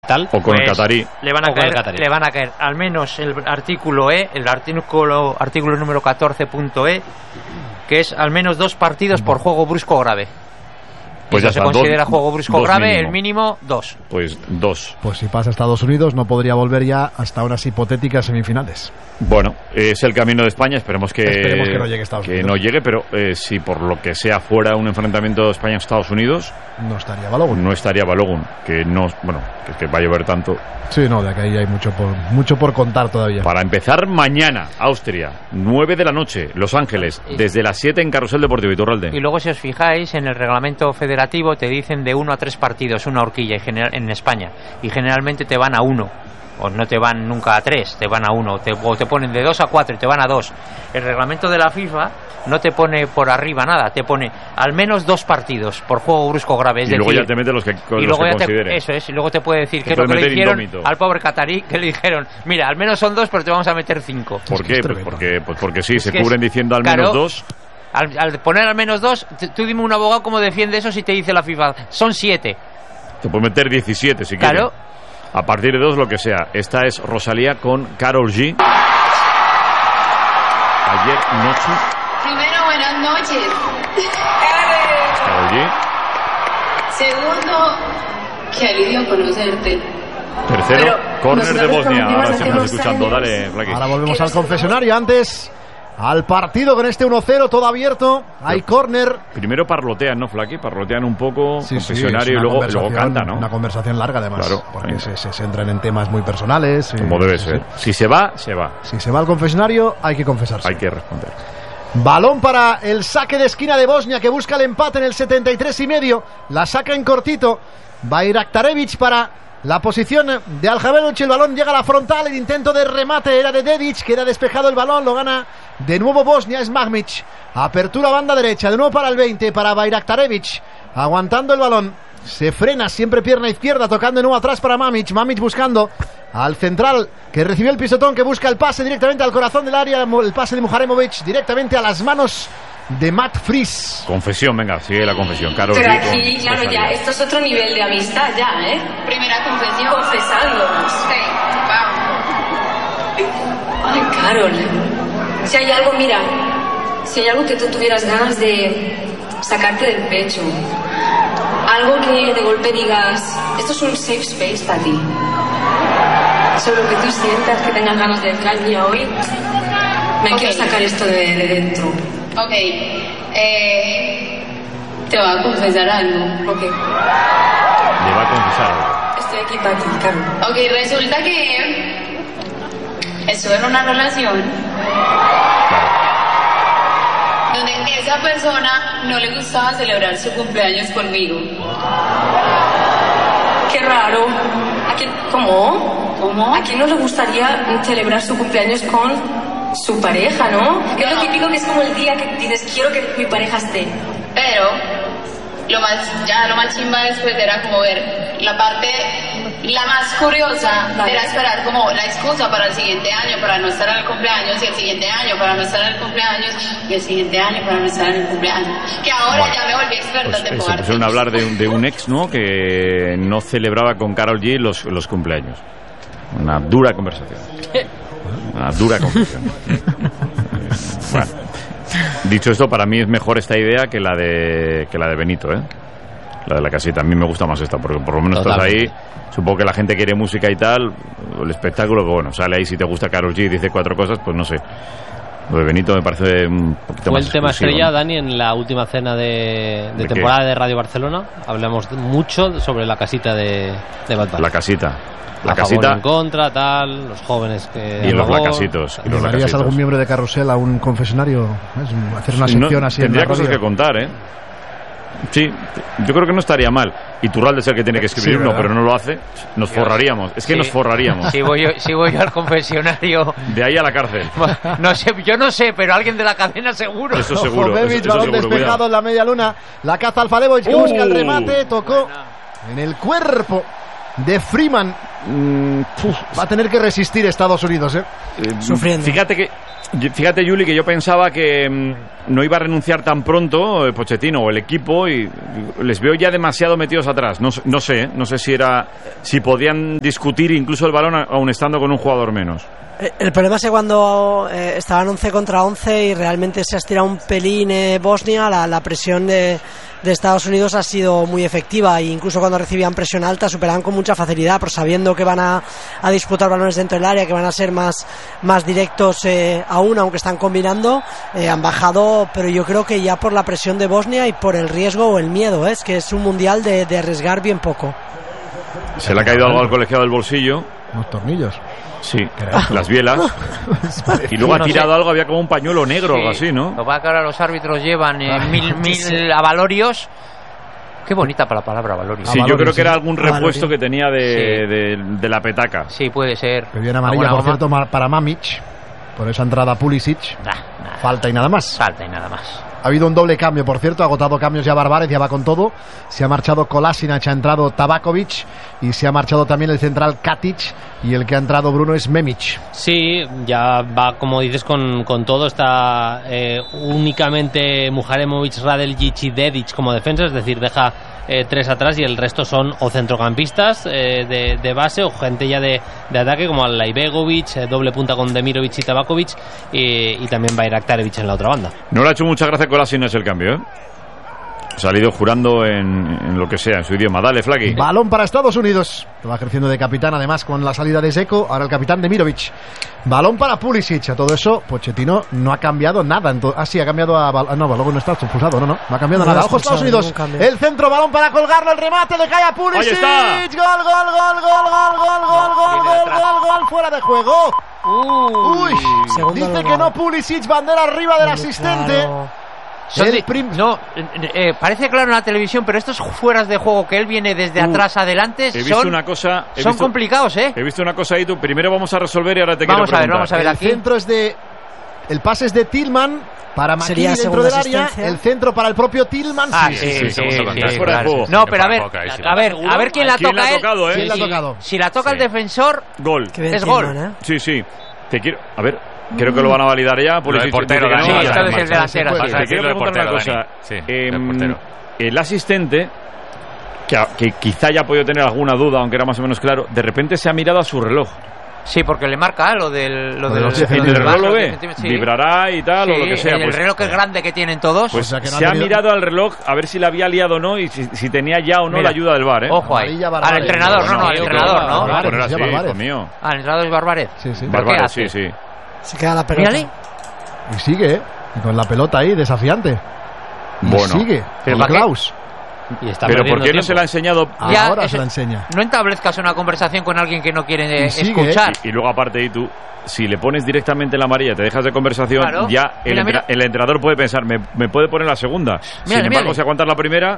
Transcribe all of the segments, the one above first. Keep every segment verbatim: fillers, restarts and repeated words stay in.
tal. O con pues el catarí. Le van a caer, le van a caer al menos el artículo E, el artículo artículo número catorce punto E, que es al menos dos partidos por juego brusco o grave. Pues ya se está, considera dos, juego brusco dos grave, mínimo. el mínimo dos. Pues dos. Pues si pasa a Estados Unidos no podría volver ya hasta unas hipotéticas semifinales. Bueno, es el camino de España, esperemos que, esperemos que no llegue a Estados que Unidos. no llegue, pero eh, si por lo que sea fuera un enfrentamiento de España-Estados Unidos, no estaría Balogun. No estaría Balogun, que no, bueno, que, que va a llover tanto. Sí, no, de aquí hay mucho por, mucho por contar todavía. Para empezar, mañana, Austria, nueve de la noche, Los Ángeles, desde las siete en Carrusel Deportivo Iturralde. Y luego, si os fijáis, en el reglamento federativo te dicen de uno a tres partidos, una horquilla y general, en España, y generalmente te van a uno. O no te van nunca a tres, te van a uno, te, o te ponen de dos a cuatro y te van a dos. El reglamento de la FIFA no te pone por arriba nada, te pone al menos dos partidos por juego brusco grave. Es y luego decir, ya te mete los que, y los luego que ya considere. Te, eso es, y luego te puede decir te que es lo que le dijeron indómito. al pobre catarí, que le dijeron, mira, al menos son dos, pero te vamos a meter cinco. ¿Por qué? Pues porque, pues porque sí, es se que cubren es, diciendo al claro, menos dos. Al, al poner al menos dos, tú dime un abogado cómo defiende eso si te dice la FIFA, son siete. Te puede meter diecisiete si claro. quieres. A partir de dos, lo que sea. Esta es Rosalía con Karol G. Ayer noche. Primero, buenas noches. Karol G. Segundo, qué alivio conocerte. Tercero, córner de Bosnia. Ahora sí estamos escuchando. años. Dale, Flaqui. Ahora volvemos al confesionario. Antes, al partido con este uno cero, todo abierto. Hay córner. Primero parlotean, ¿no, Flaqui? Parlotean un poco, Sí, confesionario, sí, y luego, conversación- luego canta, ¿no? Una conversación larga, además. Claro, porque ahí. se, se centran en temas muy personales. Como eh, debe sí, ser. sí. Si se va, se va. Si se va al confesionario, hay que confesarse. Hay que responder. Balón para el saque de esquina de Bosnia, que busca el empate en el setenta y tres y medio. La saca en cortito. Bayraktarevic para la posición de Aljabedovic. El balón llega a la frontal. El intento de remate era de Dedic. Queda despejado el balón. Lo gana de nuevo Bosnia. Es Magmic. Apertura banda derecha. De nuevo para el veinte. Para Bayraktarevic. Aguantando el balón. Se frena. Siempre pierna izquierda. Tocando de nuevo atrás para Mamic. Mamic buscando al central que recibió el pisotón, que busca el pase directamente al corazón del área. El pase de Muharemovic directamente a las manos de Matt Fries. Confesión, venga, sigue la confesión. Karol Pero G aquí, con claro, Rosalía. ya, esto es otro nivel de amistad ya, ¿eh? Primera confesión. Confesándonos. Sí, vamos. Ay, Carol. Si hay algo, mira, si hay algo que tú tuvieras ganas de sacarte del pecho, algo que de golpe digas, esto es un safe space para ti. Solo que tú sientas que tengas ganas de decir, mira, hoy me Ok. quiero sacar esto de, de dentro. Ok. Eh, te voy a confesar algo. Ok. Le va a confesar algo. Estoy aquí para ti, Carol. Ok, resulta que estuve en una relación donde esa persona no le gustaba celebrar su cumpleaños conmigo. Qué raro. ¿A quién, ¿Cómo? ¿Cómo? ¿A quién no le gustaría celebrar su cumpleaños con su pareja, no? Que es lo típico, que es como el día que dices, quiero que mi pareja esté. Pero lo más, ya lo más chimba después era como ver la parte, la más curiosa, Vale. era esperar como la excusa para el siguiente año, para no estar en el cumpleaños, y el siguiente año para no estar en el cumpleaños, y el siguiente año para no estar en el cumpleaños. Que ahora Bueno, ya me volví experta Pues, de eh, se jugar. pusieron a hablar de, un- de un ex, ¿no? Que no celebraba con Karol G los, los cumpleaños. Una dura conversación. Una dura conversación. Bueno, dicho esto, para mí es mejor esta idea que la de que la de Benito, ¿eh? La de la casita. A mí me gusta más esta, porque por lo menos Totalmente. estás ahí. Supongo que la gente quiere música y tal. El espectáculo, que bueno, sale ahí. Si te gusta Karol G y dice cuatro cosas, pues no sé. Lo de Benito me parece un poquito Fue más el tema exclusivo, estrella, ¿no? Dani, en la última cena de, de ¿De qué? temporada de Radio Barcelona. Hablamos mucho sobre la casita de, de Bad Bunny. La casita. La A favor, casita en contra, tal, los jóvenes que... y a los favor. lacasitos. y los ¿Llevarías lacasitos. algún miembro de Carrusel a un confesionario? ¿Es? Hacer una sección No, así en tendría la cosas radio. que contar, ¿eh? Sí, yo creo que no estaría mal. Iturralde es el que tiene que escribir Sí, uno, ¿verdad? pero no lo hace. Nos forraríamos. Es que Sí. nos forraríamos. Si voy, yo, si voy yo al confesionario, De ahí a la cárcel. no sé, yo no sé, pero alguien de la cadena seguro. Eso seguro. Jovevic, eso- eso balón seguro, despejado cuidado. en la media luna. La caza Alfadevovic, que Uh. busca el remate. Tocó en el cuerpo de Freeman. Mm, uf, va a tener que resistir Estados Unidos, ¿eh? Eh, Sufriendo. Fíjate que Fíjate, Juli, que yo pensaba que mmm, no iba a renunciar tan pronto eh, Pochettino o el equipo, y les veo ya demasiado metidos atrás. No, no sé, no sé si era, si podían discutir incluso el balón aún estando con un jugador menos. El problema es que cuando eh, estaban once contra once y realmente se ha estirado un pelín eh, Bosnia, la, la presión de, de Estados Unidos ha sido muy efectiva, e incluso cuando recibían presión alta superaban con mucha facilidad, pero sabiendo que van a, a disputar balones dentro del área, que van a ser más, más directos eh, aún, aunque están combinando, eh, han bajado, pero yo creo que ya por la presión de Bosnia y por el riesgo o el miedo, ¿eh? Es que es un mundial de, de arriesgar bien poco. Se le ha caído algo al colegiado del bolsillo. Unos tornillos. Sí, las bielas. Y luego ha tirado algo, había como un pañuelo negro o Sí. algo así, ¿no? Lo que pasa es que ahora los árbitros llevan eh, mil, mil avalorios. Qué bonita para la palabra avalorio. Sí, yo creo que era algún repuesto que tenía de, Sí. de, de la petaca. Sí, puede ser. Que viene amarilla, ¿Alguna por goma? cierto, ma- para Mamic. Por esa entrada Pulisic. Nah, nada. Falta y nada más. Falta y nada más. Ha habido un doble cambio, por cierto, ha agotado cambios ya Barbares, ya va con todo. Se ha marchado Kolasinac, ha entrado Tabakovic y se ha marchado también el central Katic, y el que ha entrado Bruno es Memic. Sí, ya va, como dices, con, con todo. Está eh, únicamente Mujaremovic, Radeljic y Dedic como defensas, es decir, deja eh, tres atrás, y el resto son o centrocampistas eh, de, de base o gente ya de, de ataque, como Alaibegovic, eh, doble punta con Demirovic y Tabakovic, y, y también va a ir Aktarevic en la otra banda. No le ha hecho mucha gracia Kolasinac el cambio, ¿eh? Ha salido jurando en, en lo que sea, en su idioma. Dale, Flaki. Balón para Estados Unidos. Va creciendo de capitán, además, con la salida de Zeko. Ahora el capitán Demirovic. Balón para Pulisic. A todo eso, Pochettino no ha cambiado nada. Ento- ah, sí, ha cambiado a... Bal- ah, no, Balón no está expulsado, no, no. No ha cambiado No nada. ha Ojo, Estados expulsado, Unidos. ningún cambio. El centro, balón para colgarlo. El remate le cae a Pulisic. Ahí está. Gol, gol, gol, gol, gol, gol, gol, gol, gol, gol, gol. Fuera de juego. Uy. Segundo Dice lugar. que no Pulisic. Bandera arriba del Muy asistente. claro. Son El de- prim- no, eh, eh, parece claro en la televisión, pero estos fueras de juego que él viene desde Uh, atrás adelante He visto son, una cosa... he son visto- complicados, ¿eh? He visto una cosa ahí, tú primero vamos a resolver y ahora te Vamos quiero a ver, preguntar. vamos a ver El aquí. centro es de... El pase es de Tillman para McKinney Sería dentro segunda del área. asistencia. El centro para el propio Tillman. Ah, sí, sí, sí, sí, sí, segundo sí, contacto. sí, Fuera de claro. juego. No, pero a ver, Fuera de juego, a ver, a ver quién la ¿Quién toca le ha él. tocado, eh? ¿Quién le ha Si- tocado? Si la toca Sí. el defensor, Gol. Qué bien Es Tillman, gol. ¿eh? Sí, sí. Te quiero... A ver, creo que lo van a validar ya. Pulisic de portero, dice que no. sí, Dani, esta Dani, vez el Dani. delantero. Puede sí. ser. Te quiero Lo de preguntar una portero, cosa. Dani. Sí, Em, del portero. el asistente, que, que quizá haya podido tener alguna duda, aunque era más o menos claro, de repente se ha mirado a su reloj. Sí, porque le marca lo del lo Lo de del los lo del ¿El reloj lo vaso, ve? sí. ¿Vibrará y tal Sí, o lo que sea? el Pues, reloj que es grande que tienen todos. pues O sea, que no se ha ha tenido- mirado al reloj a ver si le había liado o no y si, si tenía ya o no Mira, la ayuda del V A R, ¿eh? Ojo ahí. Amarilla, Al Barbares. entrenador, no, no, al Bueno, entrenador, no, ¿no? voy a poner Barbares, así, ya, Barbares. hijo mío. Ah, el entrenador es Barbares. Sí, sí. ¿Pero qué Barbares, hace? sí, sí. Se queda la pelota. Mírale. Y sigue, ¿eh? Y con la pelota ahí, desafiante. Y Bueno. sigue. ¿Pero Y para qué? Klaus. Y está Pero ¿por perdiendo qué no se tiempo. la ha enseñado? Ya, Ahora eso- se la enseña. No entablezcas una conversación con alguien que no quiere eh, Y sigue, escuchar. Y luego aparte ahí tú, si le pones directamente la amarilla, te dejas de conversación, Claro. ya el, Mira, entra- mira. el entrenador puede pensar, me, me puede poner la segunda. Sin Mírale, embargo, mírale. si aguantas la primera...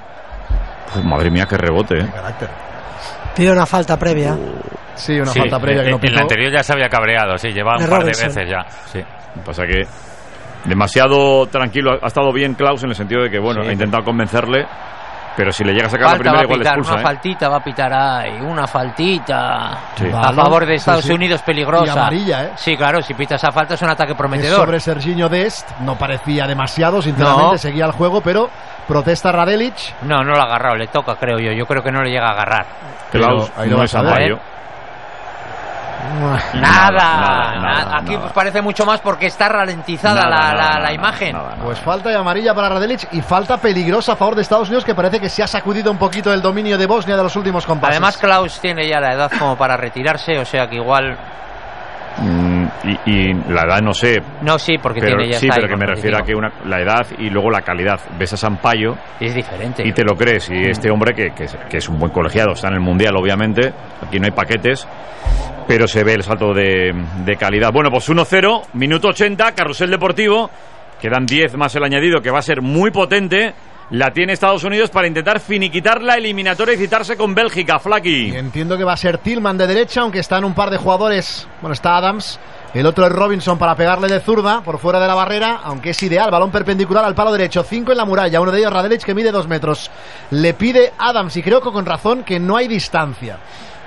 Pues madre mía, qué rebote, ¿eh? Carácter. Pide una falta previa. Sí, una Sí, falta previa que en, no en pitó. el anterior ya se había cabreado, sí, llevaba De un par de Robinson. veces ya. Sí. Lo que pasa que demasiado tranquilo, ha estado bien Klaus en el sentido de que, bueno, Sí. ha intentado convencerle, pero si le llega a sacar la Falta va primera a igual le pitar, expulsa, una ¿eh? faltita va a pitar ahí, una faltita. Sí. A Balón, favor de Estados sí, sí. Unidos, peligrosa. Y amarilla, ¿eh? Sí, claro, si pita esa falta es un ataque Es prometedor. sobre Serginho Dest, no parecía demasiado, sinceramente, No. seguía el juego, pero protesta Radelic. No, no lo ha agarrado, le toca, creo yo. Yo creo que no le llega a agarrar. Klaus Pero ahí lo no vas es a ver, Ampallo. ¿eh? Nada, nada, nada, nada. Aquí nada. pues parece mucho más porque está ralentizada Nada, la, nada, la- nada, la nada, imagen. nada, nada. Pues falta y amarilla para Radelic y falta peligrosa a favor de Estados Unidos, que parece que se ha sacudido un poquito el dominio de Bosnia de los últimos compases. Además, Klaus tiene ya la edad como para retirarse, o sea que igual. Mm, y, y la edad no sé, No, sí, porque pero tiene ya sí, está pero ahí que me refiero a que competitivo. una, la edad y luego la calidad. Ves a Sampaio Es diferente. y te lo crees. Y este hombre, que, que, es, que es un buen colegiado, está en el Mundial, obviamente. Aquí no hay paquetes, pero se ve el salto de, de calidad. Bueno, pues uno cero, minuto ochenta, carrusel deportivo. Quedan diez más el añadido, que va a ser muy potente. La tiene Estados Unidos para intentar finiquitar la eliminatoria y citarse con Bélgica. Flaky. Y entiendo que va a ser Tillman de derecha, aunque están un par de jugadores. Bueno, está Adams, el otro es Robinson para pegarle de zurda por fuera de la barrera, aunque es ideal, balón perpendicular al palo derecho, cinco en la muralla, uno de ellos Radelic, que mide dos metros. Le pide Adams, y creo que con razón, que no hay distancia.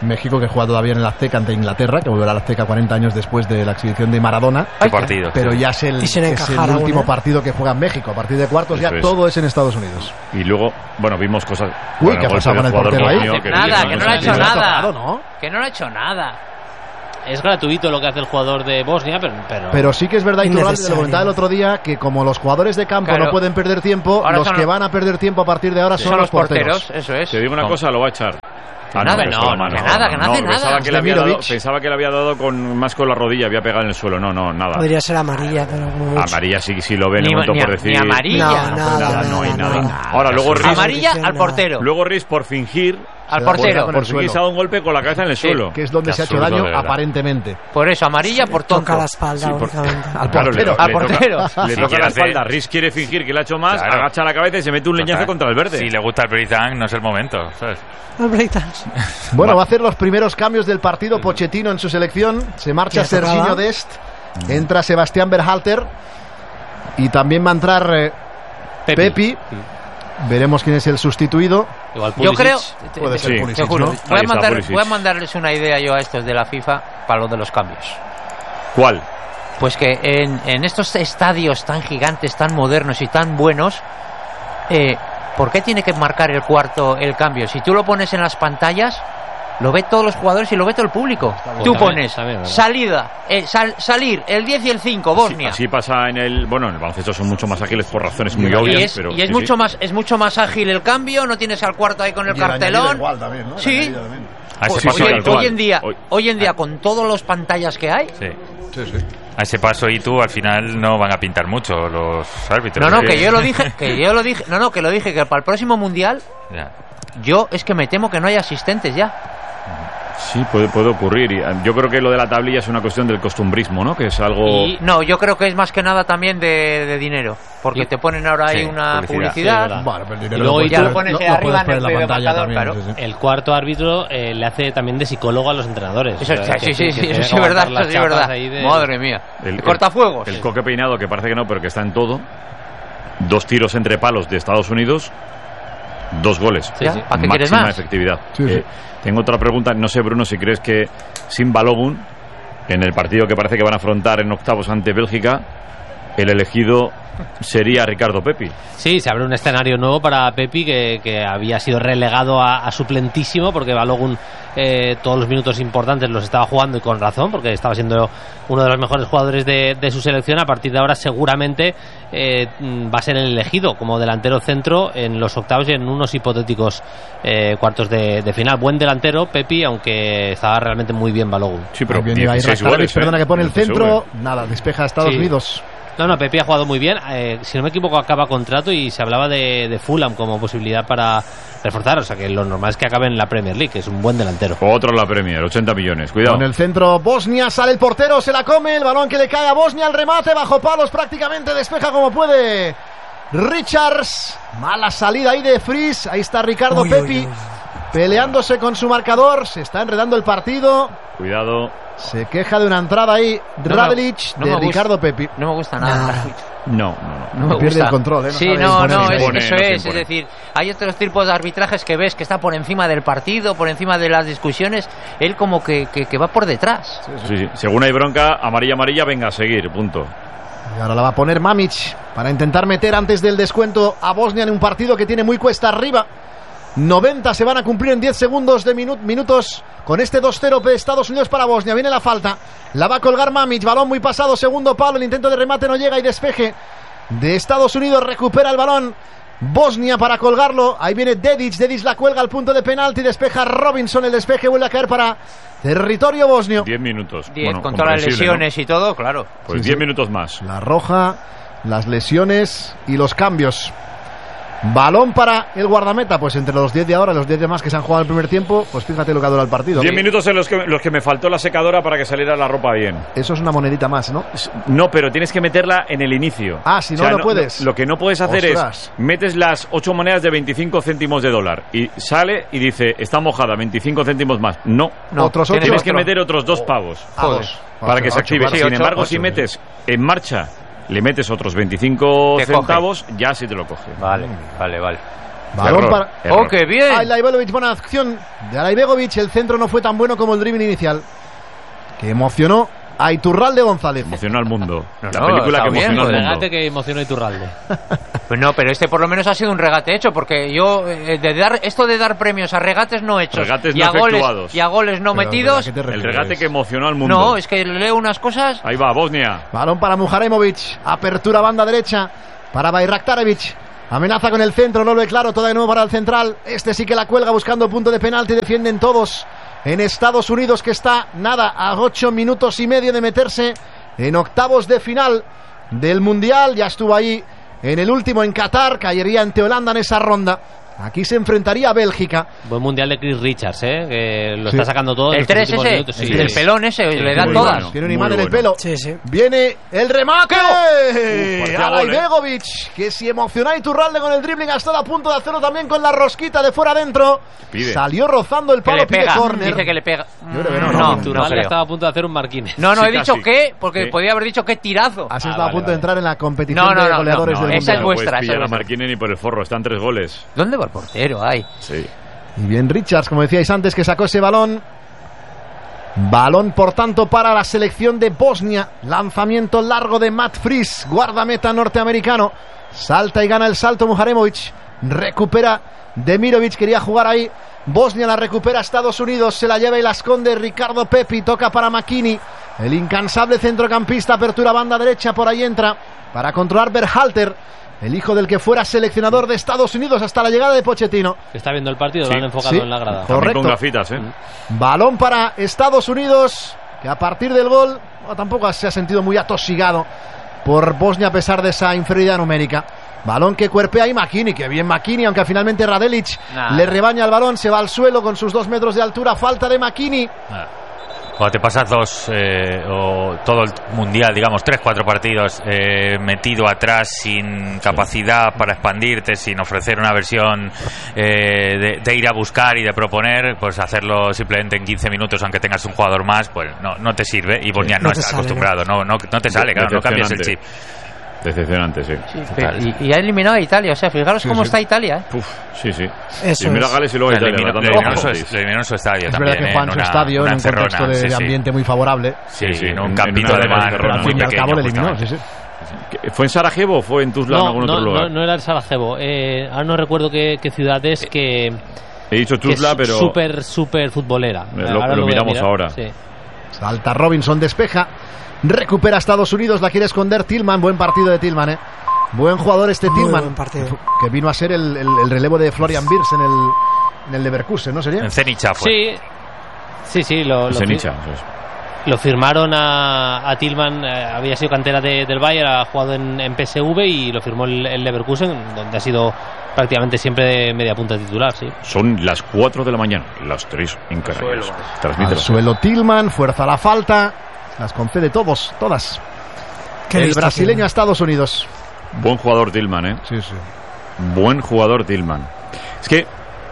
México, que juega todavía en el Azteca ante Inglaterra, que volverá al Azteca cuarenta años después de la exhibición de Maradona. Qué partido, pero sí. ya es el, Y sin es el encajar aún, último ¿eh? partido que juega en México. A partir de cuartos Eso ya es. todo es en Estados Unidos. Y luego, bueno, vimos cosas. Uy, bueno, ¿qué ha golpe pasado del con el jugador portero ahí? bosnio, Nada, dice, que no sé le ha si hecho es- nada. tocado, ¿no? Que no le ha hecho nada. Es gratuito lo que hace el jugador de Bosnia, pero... Pero, Pero sí que es verdad, Iturralde, te lo Innecesario. comentaba el otro día, que como los jugadores de campo Claro. no pueden perder tiempo, Ahora los son que los- van a perder tiempo a partir de ahora son, Son los porteros. eso es. Te digo una ¿Cómo? cosa, lo va a echar. Ah, nada, que no, es con la que nada, que no hace nada. Pensaba que, le había Demirovic. dado, pensaba que le había dado con, más con la rodilla, había pegado en el suelo. No, no, nada. Podría ser amarilla, pero como mucho. Amarilla sí, sí lo ven, Ni- le momento ni- por decir. ni amarilla. No, No, nada, nada, no hay nada, nada. nada. Ahora, luego Riz, Amarilla Nada. al portero. luego Riz por fingir, Al Se da portero. con por el fingir se ha suelo, dado un golpe con la cabeza en el Sí. suelo. que es donde Qué se ha hecho absurdo, daño de verdad. aparentemente. Por eso, amarilla por tonto. Toca la espalda Sí, por- únicamente. Al Claro, portero. le, Al le portero. Toca, le Si toca quiere la hacer- espalda. Riz quiere fingir que le ha hecho más, Claro. agacha la cabeza y se mete un leñazo Total. contra el verde. Si le gusta el breakdance, no es el momento, ¿sabes? El breakdance. Bueno, va a hacer los primeros cambios del partido Pochettino en su selección. Se marcha Ya tocaba. Serginho Dest, entra Sebastián Berhalter y también va a entrar eh, Pepi. Pepi. Veremos quién es el sustituido. Igual Yo Pulisic. creo, Puede ser Sí. te Pulisic, juro, ¿no? voy, Ahí a está, mandar, Pulisic. voy a mandarles una idea yo a estos de la FIFA para lo de los cambios. ¿Cuál? Pues que en, en estos estadios tan gigantes, tan modernos y tan buenos, eh, ¿por qué tiene que marcar el cuarto el cambio? Si tú lo pones en las pantallas, lo ve todos los jugadores y lo ve todo el público. bien. Tú También, pones también, ¿verdad? salida, eh, sal- salir, el diez y el cinco, Bosnia. Así, así pasa en el. Bueno, en el baloncesto son mucho más ágiles por razones muy y obvias. es, pero y es sí, mucho sí. más es mucho más ágil el cambio, no tienes al cuarto ahí con el Y el añadido cartelón. igual también, ¿no? El Sí. añadido también. A ese Pues, paso oye, y tú, hoy en día, Hoy- hoy en día con todas las pantallas que hay, sí. Sí, sí. A ese paso y tú al final no van a pintar mucho los árbitros. no, no, Sí. que yo lo dije, que yo lo dije, no, no, que lo dije que para el próximo mundial, Ya. yo es que me temo que no haya asistentes ya. Sí, puede, puede ocurrir. Y, eh, yo creo que lo de la tablilla es una cuestión del costumbrismo, ¿no? Que es algo. Y no, yo creo que es más que nada también de, de dinero, porque Y- te ponen ahora ahí Sí, una publicidad. publicidad. Sí, verdad. Bueno, pero el dinero Y luego lo y puedes tú poner- lo pones lo- ahí lo arriba puedes en poner el en la pantalla marcador, también, claro. sí, sí. El cuarto árbitro eh, le hace también de psicólogo a los entrenadores. Eso, O sea, sí, que- sí, que sí, tiene eso que sí es verdad, aguantar eso sí es las chapas verdad. ahí de- Madre mía. El, el- Cortafuegos. El coque peinado, que parece que no, pero que está en todo. Dos tiros entre palos de Estados Unidos. Dos goles. Sí, sí. ¿Para qué quieres Máxima más? efectividad. Sí, sí. Eh, tengo otra pregunta. No sé, Bruno, si crees que sin Balogun, en el partido que parece que van a afrontar en octavos ante Bélgica, el elegido sería Ricardo Pepi. Sí, se abre un escenario nuevo para Pepi que, que había sido relegado a, a suplentísimo porque Balogun eh, todos los minutos importantes los estaba jugando y con razón porque estaba siendo uno de los mejores jugadores de, de su selección. A partir de ahora seguramente eh, va a ser el elegido como delantero centro en los octavos y en unos hipotéticos eh, cuartos de, de final. Buen delantero Pepi, aunque estaba realmente muy bien Balogun. Sí, pero Muy bien, iba a ir dieciséis Rastarevic, goles, ¿eh? perdona, que pone el En P S V. centro. Nada, despeja a Estados Sí. Unidos. No, no, Pepi ha jugado muy bien. Eh, si no me equivoco, acaba contrato y se hablaba de, de Fulham como posibilidad para reforzar. O sea que lo normal es que acabe en la Premier League, que es un buen delantero. Otro en la Premier, ochenta millones. Cuidado. Con el centro Bosnia, sale el portero, se la come, el balón que le cae a Bosnia, el remate bajo palos prácticamente, despeja como puede Richards, mala salida ahí de Fries, ahí está Ricardo Uy, Pepi, uy, uy. peleándose con su marcador, se está enredando el partido, Cuidado. se queja de una entrada ahí me- Radelic no de me gusta. Ricardo Pepi. No me gusta nada. Nah. No, no, no. No me Pierde gusta. el control, ¿eh? No sí, sabe no, imponerse. no, Se es- impone, eso no se es. Es impone. decir, hay otros tipos de arbitrajes que ves que está por encima del partido, por encima de las discusiones. Él como que, que, que va por detrás. Sí, sí. Según hay bronca, amarilla, amarilla, venga a seguir, punto. Y ahora la va a poner Mamic para intentar meter antes del descuento a Bosnia en un partido que tiene muy cuesta arriba. noventa se van a cumplir en diez segundos de minu- minutos con este dos cero de Estados Unidos para Bosnia. Viene la falta, la va a colgar Mamic, balón muy pasado, segundo palo, el intento de remate no llega y despeje de Estados Unidos, recupera el balón Bosnia para colgarlo, ahí viene Dedic, Dedic la cuelga al punto de penalti, despeja Robinson, el despeje vuelve a caer para territorio bosnio. Diez minutos. Diez, Bueno, con todas las comprensible, lesiones y todo, claro. ¿no? Pues Sí, diez sí. minutos más. La roja, las lesiones y los cambios. Balón para el guardameta, pues entre los diez de ahora y los diez de más que se han jugado en el primer tiempo, pues fíjate lo que ha durado el partido. Diez minutos en los que, los que me faltó la secadora para que saliera la ropa bien. Eso es una monedita más, ¿no? No, pero tienes que meterla en el inicio. Ah, si no, no puedes. Lo que no puedes hacer Ostras. es, metes las ocho monedas de veinticinco céntimos de dólar y sale y dice, está mojada, veinticinco céntimos más. No, No, Otros tienes tienes ocho. que otro. meter otros dos pavos Ah, Joder. dos. para Ocho, que se ocho, active. claro. Sin ocho, embargo, ocho, si sí. metes en marcha, le metes otros veinticinco Te coge. centavos, ya sí te lo coge. Vale, vale, vale. Balón Error, para... error. ¡Oh, qué bien! Alaibegovic, buena acción de Alaibegovic. El centro no fue tan bueno como el dribbling inicial, que emocionó a Iturralde González. Emocionó al mundo. No, La no, película está que bien, emocionó al El mundo. regate que emocionó a Iturralde. Pues no, pero este por lo menos ha sido un regate hecho, porque yo eh, de dar esto de dar premios a regates no hechos Regates y, no a goles, efectuados. y a goles no Pero, metidos. ¿a qué te El refieres? regate que emocionó al mundo. No, es que leo unas cosas. Ahí va, Bosnia. Balón para Muharemovic. Apertura banda derecha para Bayraktarevic. Amenaza con el centro, no lo ve claro, todo de nuevo para el central. Este sí que la cuelga buscando punto de penalti. Defienden todos en Estados Unidos, que está nada a ocho minutos y medio de meterse en octavos de final del Mundial. Ya estuvo ahí en el último en Qatar, caería ante Holanda en esa ronda. Aquí se enfrentaría a Bélgica. Buen mundial de Chris Richards, ¿eh? Que lo Sí. está sacando todo. en El estos tres últimos ese, minutos, sí. el pelón ese, le dan muy todas. bueno. Tiene un Muy imán en el bueno. pelo. Sí, sí. Viene el remate. Uf, parecía gol, ¿eh? Alaibegovic, que si emociona a Iturralde con el dribbling, ha estado a punto de hacerlo también con la rosquita de fuera adentro. Pide. Salió rozando el Que palo, le pide pega, córner. dice que le pega. Yo creo que no, Mm, no, no, no, no Iturralde creo. estaba a punto de hacer un Marquines. No, no, Sí, he dicho casi. que, porque Sí. podía haber dicho qué tirazo. Así Ah, estaba vale, a punto de vale. entrar en la competición No, no, de no, goleadores no, del esa es Mundial. vuestra, No puedes esa es pillar a vuestra. Marquini ni por el forro, están tres goles. ¿Dónde va el portero? Ay. Sí. Y bien Richards, como decíais antes, que sacó ese balón. Balón, por tanto, para la selección de Bosnia. Lanzamiento largo de Matt Fries, guardameta norteamericano. Salta y gana el salto Muharemovic. Recupera Demirovic, quería jugar ahí. Bosnia la recupera Estados Unidos, se la lleva y la esconde Ricardo Pepi. Toca para Makini, el incansable centrocampista. Apertura banda derecha, por ahí entra para controlar Berhalter, el hijo del que fuera seleccionador de Estados Unidos hasta la llegada de Pochettino. Está viendo el partido, Sí, lo han enfocado sí. en la grada. Correcto. También con gafitas, ¿eh? Balón para Estados Unidos, que a partir del gol no, tampoco se ha sentido muy atosigado por Bosnia a pesar de esa inferioridad numérica. Balón que cuerpea ahí Makini, que bien Makini, aunque finalmente Radelic Nah. le rebaña el balón, se va al suelo con sus dos metros de altura. Falta de Makini. Cuando te pasas dos eh, o todo el mundial, digamos, tres, cuatro partidos eh, metido atrás sin capacidad para expandirte, sin ofrecer una versión eh, de, de ir a buscar y de proponer, pues hacerlo simplemente en quince minutos, aunque tengas un jugador más, pues no, no te sirve. Y Bosnia no, No te está sale, acostumbrado, no, no, no te sale, claro, no cambias el chip. Decepcionante, sí. Y, y ha eliminado a Italia, o sea, fijaros Sí, cómo sí. está Italia, ¿eh? Uf, sí, sí. Eso Primero es. a Gales y luego a Le Italia. eliminó, dando le eliminó los su, penaltis. le eliminó su estadio Es también. verdad que eh, juega en su una- estadio, una en un contexto encerrona, de, sí, de sí. ambiente muy favorable. Sí, Sí, sí, sí, en un en- campito en una de mar encerrona, Pero al muy fin y al pequeño. cabo le eliminó. justamente. Sí, sí. ¿Qué- ¿Fue en Sarajevo o fue en Tuzla o en No, algún no, otro no, lugar? no era el Sarajevo. Eh, ahora no recuerdo qué, qué ciudad es, que, He dicho que es Tuzla, pero súper, súper futbolera. Lo- Ahora lo voy a miramos mirar. ahora. Sí. Salta Robinson, despeja. Recupera Estados Unidos, la quiere esconder Tillman. Buen partido de Tillman, ¿eh? Buen jugador este Muy Tillman, buen partido. que vino a ser el, el- el relevo de Florian Wirtz en el, en el Leverkusen, ¿no sería? En Zenica fue. Sí, sí, sí, lo, lo, Senicha, fi- eso es. lo firmaron a, a Tillman, eh, había sido cantera de- del Bayern, ha jugado en, en P S V y lo firmó el, el Leverkusen, donde ha sido prácticamente siempre de media punta titular, sí. Son las cuatro de la mañana, las tres en Canarias. Transmite Al la- suelo Tillman, fuerza a la falta. Las concede todos, todas. Qué El listo brasileño tiene. a Estados Unidos. Buen jugador Tillman, ¿eh? Sí, sí. Buen jugador Tillman. Es que,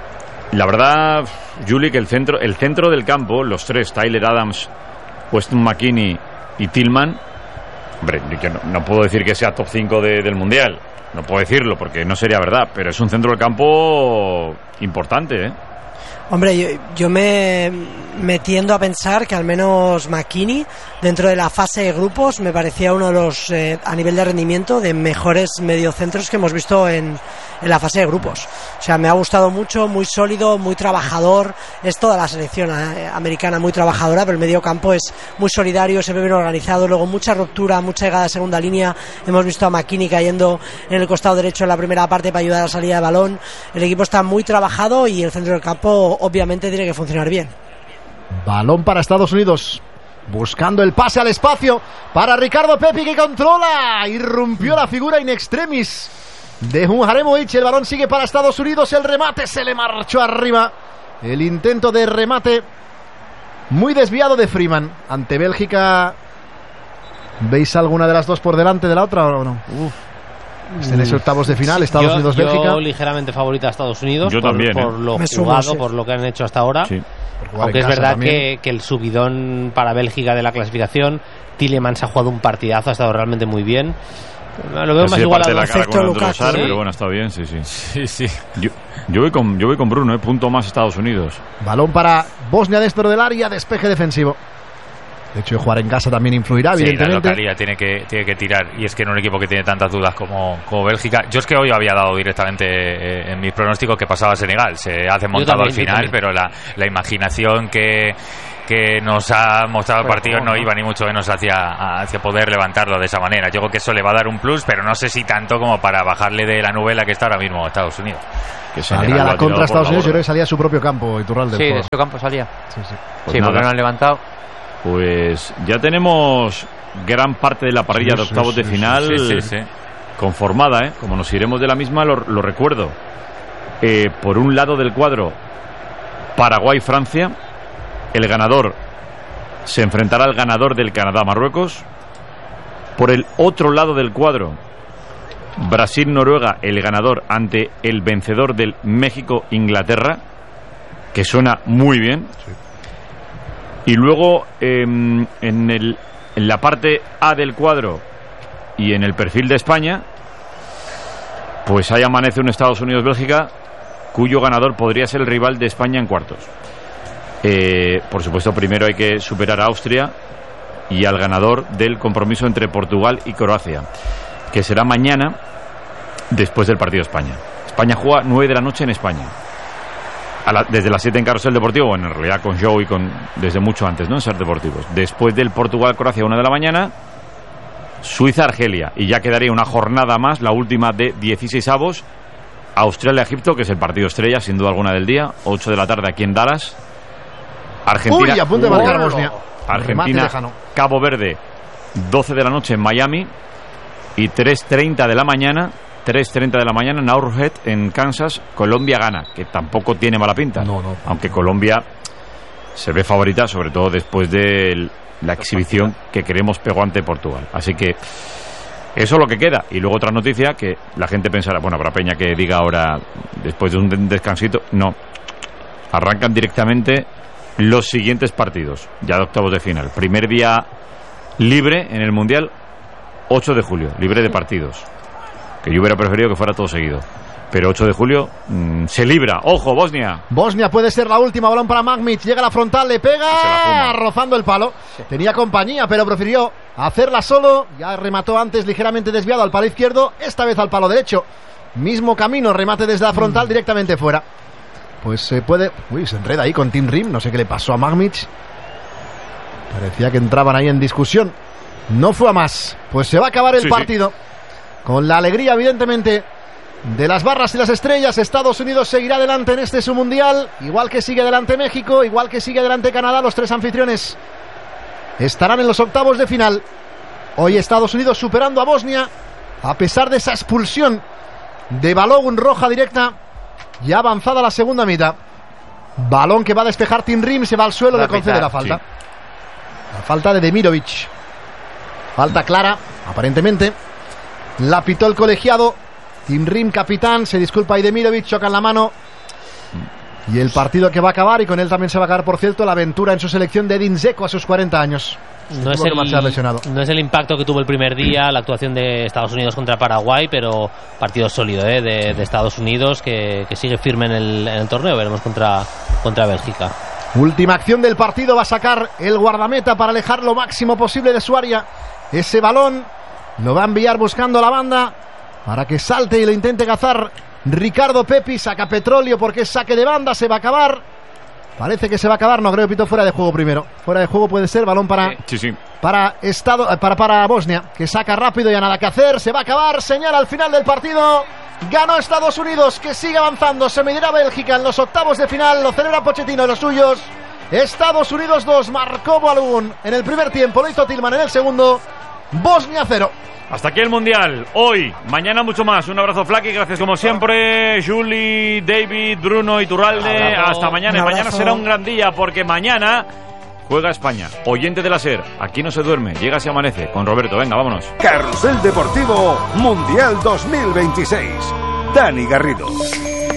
la verdad, Juli, que el centro, el centro del campo, los tres, Tyler Adams, Weston McKennie y Tillman, hombre, yo no, no puedo decir que sea top cinco de- del Mundial. No puedo decirlo porque no sería verdad, pero es un centro del campo importante, ¿eh? Hombre, yo, yo me, me tiendo a pensar que al menos Makini, dentro de la fase de grupos, me parecía uno de los, eh, a nivel de rendimiento, de mejores mediocentros que hemos visto en, en la fase de grupos. O sea, me ha gustado mucho, muy sólido, muy trabajador. Es toda la selección eh, americana muy trabajadora, pero el medio campo es muy solidario, se ve bien organizado. Luego mucha ruptura, mucha llegada a segunda línea. Hemos visto a Makini cayendo en el costado derecho en la primera parte para ayudar a la salida de balón. El equipo está muy trabajado y el centro del campo obviamente tiene que funcionar bien. Balón para Estados Unidos. Buscando el pase al espacio para Ricardo Pepi, que controla. Irrumpió la figura in extremis de Muharemovic. El balón sigue para Estados Unidos. El remate se le marchó arriba. El intento de remate muy desviado de Freeman. Ante Bélgica, ¿veis alguna de las dos por delante de la otra o no? Uf. En ese octavos de final, Estados yo, Unidos-Bélgica. Yo ligeramente favorita a Estados Unidos. Yo por, también, por ¿eh? lo Me sumo, jugado, sí. por lo que han hecho hasta ahora. Sí. Jugar Aunque en es casa verdad también. que, que el subidón para Bélgica de la clasificación, Tielemans ha jugado un partidazo, ha estado realmente muy bien. Lo veo más igual a la cara con Lukaku, Androsar, ¿sí? pero bueno, está bien, sí, sí. Sí, sí. Yo, yo, voy con, yo voy con Bruno, ¿eh? Punto más Estados Unidos. Balón para Bosnia dentro del área, despeje defensivo. De hecho, jugar en casa también influirá, Sí, la evidentemente. localía tiene que, tiene que tirar. Y es que en un equipo que tiene tantas dudas como, como Bélgica. Yo es que hoy había dado directamente eh, en mis pronósticos que pasaba Senegal. Se hace montado también, al final, pero la, la imaginación que, que nos ha mostrado el partido no iba ni mucho menos hacia, hacia poder levantarlo de esa manera. Yo creo que eso le va a dar un plus, pero no sé si tanto como para bajarle de la nube en la que está ahora mismo Estados Unidos. Que Salía Senegal lo la ha tirado contra por Estados la Unidos, yo borda. creo que salía a su propio campo, Iturralde. Sí, de por- su campo salía. sí, sí. Pues sí, nada. porque no han levantado. Pues ya tenemos gran parte de la parrilla Sí, de sí, octavos sí, de sí, final Sí, sí, sí. conformada, ¿eh? Como nos iremos de la misma, lo, lo recuerdo. Eh, por un lado del cuadro, Paraguay-Francia. El ganador se enfrentará al ganador del Canadá-Marruecos. Por el otro lado del cuadro, Brasil-Noruega, el ganador ante el vencedor del México-Inglaterra, que suena muy bien. Y luego eh, en, el, en la parte A del cuadro y en el perfil de España, pues ahí amanece un Estados Unidos-Bélgica cuyo ganador podría ser el rival de España en cuartos. Eh, por supuesto, primero hay que superar a Austria y al ganador del compromiso entre Portugal y Croacia, que será mañana después del partido de España. España juega nueve de la noche en España. A la, desde las siete en Carrusel Deportivo, bueno, en realidad con show y con, desde mucho antes, ¿no? En ser deportivos. Después del Portugal-Croacia, una de la mañana, Suiza-Argelia. Y ya quedaría una jornada más, la última de dieciséis avos, Australia-Egipto, que es el partido estrella, sin duda alguna del día, ocho de la tarde aquí en Dallas. Argentina. Uy, a punto de marcar ¡Oh! Bosnia. Remate Argentina, lejano. Cabo Verde, doce de la noche en Miami. Y tres treinta de la mañana. tres treinta de la mañana en Arrowhead, en Kansas. Colombia gana, que tampoco tiene mala pinta. No, no. Aunque Colombia se ve favorita, sobre todo después de la exhibición que creemos pegó ante Portugal. Así que eso es lo que queda. Y luego otra noticia que la gente pensará, bueno, habrá peña que diga ahora, después de un descansito, no. Arrancan directamente los siguientes partidos, ya de octavos de final. Primer día libre en el Mundial, ocho de julio, libre de partidos. Que yo hubiera preferido que fuera todo seguido. Pero ocho de julio mmm, se libra. ¡Ojo, Bosnia! Bosnia puede ser la última. Balón para Magmic. Llega a la frontal, le Se la pega, fuma. rozando el palo. Tenía compañía, pero prefirió hacerla solo. Ya remató antes ligeramente desviado al palo izquierdo. Esta vez al palo derecho. Mismo camino, remate desde la frontal directamente fuera. Pues se puede... Uy, se enreda ahí con Tim Rim. No sé qué le pasó a Magmic. Parecía que entraban ahí en discusión. No fue a más. Pues se va a acabar el Sí, sí. partido. Con la alegría, evidentemente, de las barras y las estrellas. Estados Unidos seguirá adelante en este su mundial, igual que sigue adelante México, igual que sigue adelante Canadá. Los tres anfitriones estarán en los octavos de final. Hoy Estados Unidos superando a Bosnia, a pesar de esa expulsión de Balogun, roja directa, ya avanzada la segunda mitad. Balón que va a despejar Tim Rim, se va al suelo, La le concede mitad, la falta. sí. La falta de Demirovic. Falta clara, aparentemente. La pitó el colegiado. Tim Rim, capitán, se disculpa ahí Demirovic, chocan la mano. Y el partido que va a acabar, y con él también se va a acabar, por cierto, la aventura en su selección de Edin Dzeko a sus cuarenta años. No es, Tuvo que marchar el, lesionado. no es el impacto que tuvo el primer día la actuación de Estados Unidos contra Paraguay, pero partido sólido ¿eh? de, de Estados Unidos que, que sigue firme en el, en el torneo. Veremos contra, contra Bélgica. Última acción del partido, va a sacar el guardameta para alejar lo máximo posible de su área. Ese balón lo va a enviar buscando la banda para que salte y lo intente cazar Ricardo Pepi. Saca Petróleo porque es saque de banda, se va a acabar. Parece que se va a acabar, no creo, pito fuera de juego primero. Fuera de juego puede ser, balón para Sí, sí. para estado para para Bosnia, que saca rápido, ya nada que hacer, se va a acabar, señal al final del partido. Ganó Estados Unidos, que sigue avanzando, se medirá Bélgica en los octavos de final, lo celebra Pochettino y los suyos. Estados Unidos dos, marcó Balogun en el primer tiempo, lo hizo Tillman en el segundo. Bosnia cero. Hasta aquí el Mundial, hoy, mañana mucho más. Un abrazo, Flaky, gracias como siempre, Juli, David, Bruno, Iturralde. Hasta mañana, y mañana será un gran día porque mañana juega España. Oyente de la SER, aquí no se duerme, llega se amanece. Con Roberto, venga, vámonos. Carrusel Deportivo Mundial dos mil veintiséis. Dani Garrido.